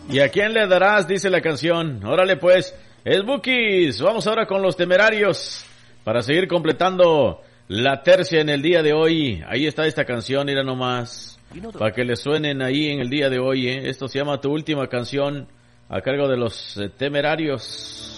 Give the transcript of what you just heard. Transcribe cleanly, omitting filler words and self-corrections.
¿Y a quién le darás? Dice la canción. Órale pues, es Bukis. Vamos ahora con los Temerarios para seguir completando la tercia en el día de hoy. Ahí está esta canción, mira nomás, para que le suenen ahí en el día de hoy, ¿eh? Esto se llama Tu Última Canción, a cargo de los Temerarios.